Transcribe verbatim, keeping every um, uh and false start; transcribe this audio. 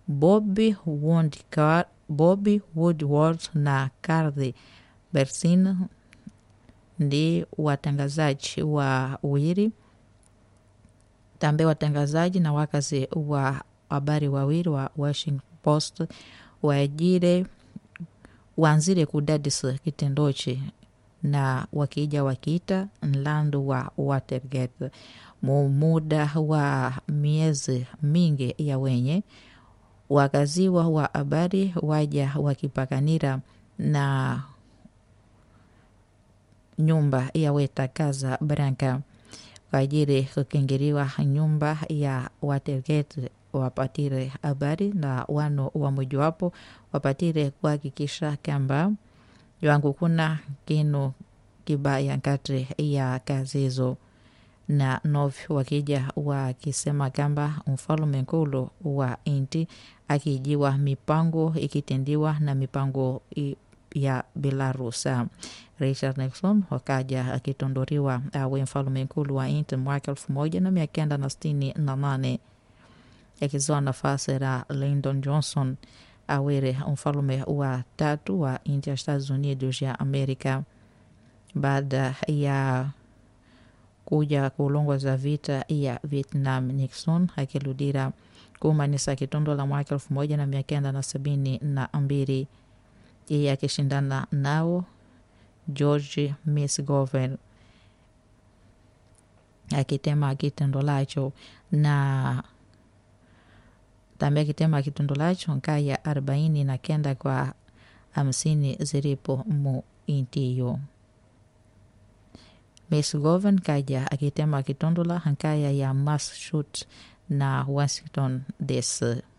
Bobby Woodward, Bobby Woodward na Carly Bersin ndi watangazaji wa wiri. Tambe watangazaji na wakazi wa habari wawili wa Washington Post waajire wanzire kudadisa kitendochi na wakija wakita nlandu wa Watergate mu muda wa miezi mingi ya wenye wakaziwa wa habari waja wakipakanira na nyumba ya wetakaza Branca kwa ajili kukingiriwa nyumba ya Watergate wapatire habari na wano wa mojawapo wapatire kuhakikisha kwamba yangu kuna kinu kibaya kati ya kazi hizo, na novi wakija wakisema kwamba mfalme mkulu wa inti akijiwa mipango ikitendiwa na mipango ya Belarusa. Richard Nixon wakaja akitondoriwa awe mfalme mkulu wa inti mwaka elfu moja na mia kenda na sitini na nane akizoa nafasi ya Lyndon Johnson awere mfalme wa tatu wa inti ya Estados Unidos ya Amerika baada ya kuja kulongoza vita ya Vietnam. Nixon akiludira kumanisa kitondo la mwaka elfu moja na mia kenda na sabini na mbili yeye akishindana nao George McGovern akitema kitendo lacho na tambe akitema kitendo lacho nkaya arobaini na kenda kwa hamsini ziripo mu intiyo. McGovern kaja akitema kitendo la hankaya ya Massachusetts na Washington D C